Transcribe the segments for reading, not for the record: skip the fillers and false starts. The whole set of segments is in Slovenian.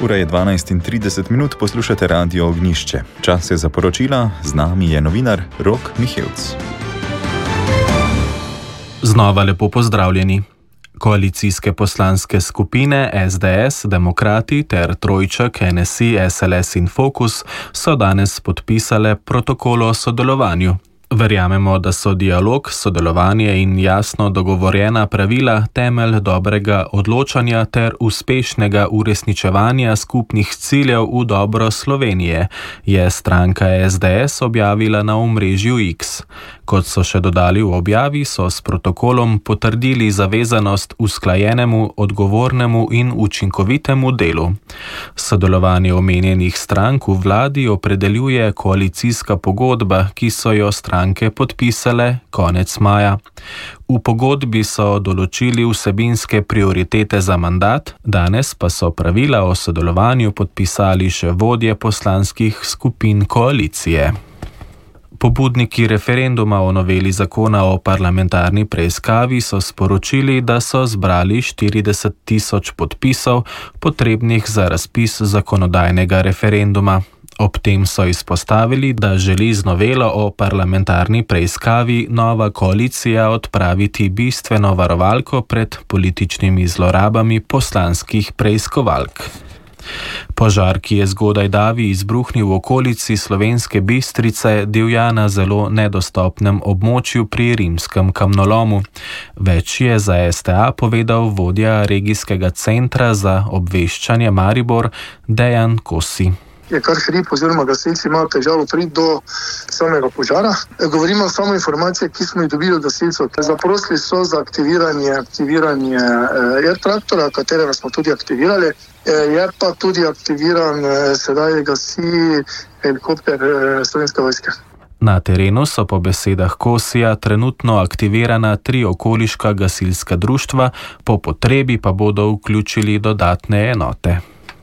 Ura je 12:30, poslušate Radio Ognjišče. Čas je za poročila, z nami je novinar Rok Mihevc. Znova lepo pozdravljeni. Koalicijske poslanske skupine SDS, Demokrati ter Trojček, NSI, SLS in Fokus so danes podpisale protokol o sodelovanju. Verjamemo, da so dialog, sodelovanje in jasno dogovorjena pravila temelj dobrega odločanja ter uspešnega uresničevanja skupnih ciljev v dobro Slovenije, je stranka SDS objavila na omrežju X. Kot so še dodali v objavi, so s protokolom potrdili zavezanost usklajenemu, odgovornemu in učinkovitemu delu. Sodelovanje omenjenih strank v vladi opredeljuje koalicijska pogodba, ki so jo stranke podpisale konec maja. V pogodbi so določili vsebinske prioritete za mandat, danes pa so pravila o sodelovanju podpisali še vodje poslanskih skupin koalicije. Pobudniki referenduma o noveli zakona o parlamentarni preiskavi so sporočili, da so zbrali 40 tisoč podpisov, potrebnih za razpis zakonodajnega referenduma. Ob tem so izpostavili, da želi z novelo o parlamentarni preiskavi nova koalicija odpraviti bistveno varovalko pred političnimi zlorabami poslanskih preiskovalk. Požar, ki je zgodaj davi izbruhnil v okolici Slovenske Bistrice, divja na zelo nedostopnem območju pri Rimskem kamnolomu. Več je za STA povedal vodja regijskega centra za obveščanje Maribor Dejan Kosi. Je kar hrib oziroma gasilci imajo težavo priti do samega požara. Govorimo samo informacije, ki smo jih dobili od gasilcev. Zaprosili so za aktiviranje air traktora, katerega smo tudi aktivirali. Je pa tudi aktiviran sedaj gasi helikopter Slovenske vojske. Na terenu so po besedah Kosija trenutno aktivirana 3 okoliška gasilska društva, po potrebi pa bodo vključili dodatne enote.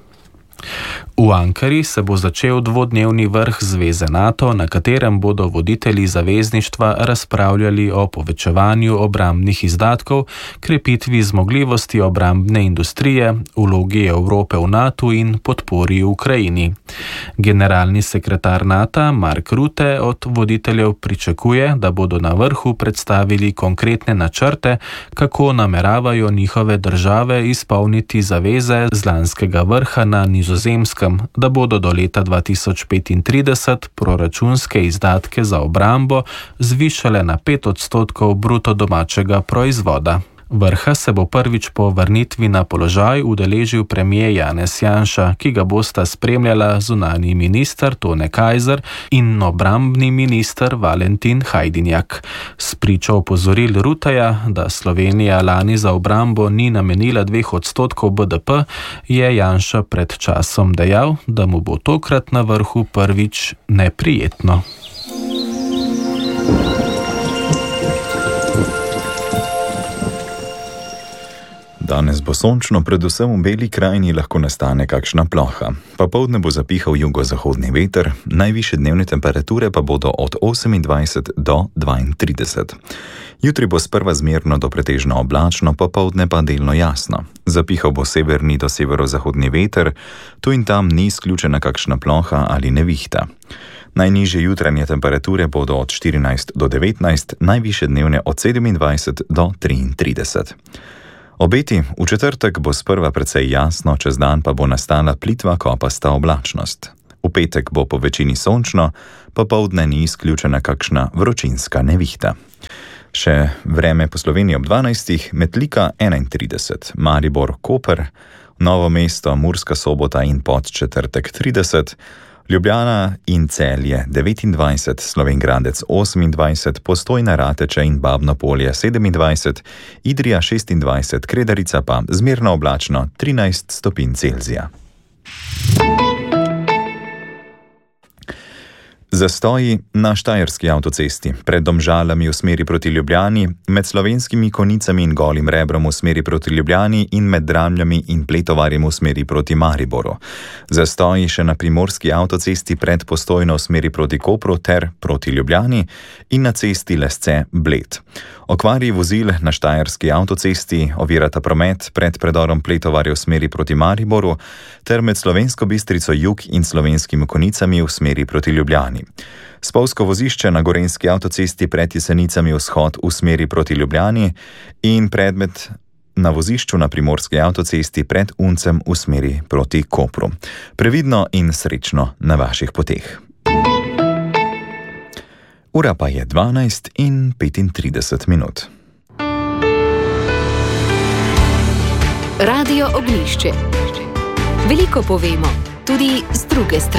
V Ankari se bo začel dvodnevni vrh Zveze NATO, na katerem bodo voditelji zavezništva razpravljali o povečevanju obrambnih izdatkov, krepitvi zmogljivosti obrambne industrije, vlogi Evrope v NATO in podpori Ukrajini. Generalni sekretar NATO Mark Rutte od voditeljev pričakuje, da bodo na vrhu predstavili konkretne načrte, kako nameravajo njihove države izpolniti zaveze z lanskega vrha na Nizozemskem, da bodo do leta 2035 proračunske izdatke za obrambo zvišale na 5% bruto domačega proizvoda. Vrha se bo prvič po vrnitvi na položaj udeležil premier Janez Janša, ki ga bosta spremljala zunanji minister Tone Kajzer in obrambni minister Valentin Hajdinjak. S pričo opozoril Rutteja, da Slovenija lani za obrambo ni namenila 2% BDP, je Janša pred časom dejal, da mu bo tokrat na vrhu prvič neprijetno. Danes bo sončno, predvsem v Beli krajini lahko nastane kakšna ploha. Popoldne bo zapihal jugozahodni veter, najvišje dnevne temperature pa bodo od 28 do 32. Jutri bo sprva zmerno do pretežno oblačno, popoldne pa delno jasno. Zapihal bo severni do severozahodni veter, tu in tam ni izključena kakšna ploha ali nevihta. Najnižje jutranje temperature bodo od 14 do 19, najvišje dnevne od 27 do 33. Obeti, v četrtek bo sprva precej jasno, čez dan pa bo nastala plitva kopasta oblačnost. V petek bo po večini sončno, popoldne ni izključena kakšna vročinska nevihta. Še vreme po Sloveniji ob 12, Metlika 31, Maribor, Koper, Novo mesto, Murska Sobota in Podčetrtek 30, Ljubljana in Celje 29, Slovenj Gradec 28, Postojna, Rateče in Babno Polje 27, Idrija 26, Kredarica pa zmerno oblačno 13 stopinj Celzija. Zastoji na Štajerski avtocesti, pred Domžalami v smeri proti Ljubljani, med Slovenskimi Konicami in Golim Rebrom v smeri proti Ljubljani in med Dramljami in Pletovarjem v smeri proti Mariboru. Zastoji še na Primorski avtocesti pred Postojno v smeri proti Kopru ter proti Ljubljani in na cesti Lesce-Bled. Okvari vozil na štajerski avtocesti ovirata promet pred predorom Pletovarja v smeri proti Mariboru ter med Slovensko Bistrico jug in Slovenskimi Konicami v smeri proti Ljubljani. Spolzko vozišče na Gorenjski avtocesti pred Jesenicami vzhod v smeri proti Ljubljani in predmet na vozišču na Primorski avtocesti pred Uncem v smeri proti Kopru. Previdno in srečno na vaših poteh. Ura pa je 12:35. Radio Oglišče. Veliko povemo, tudi z druge strani.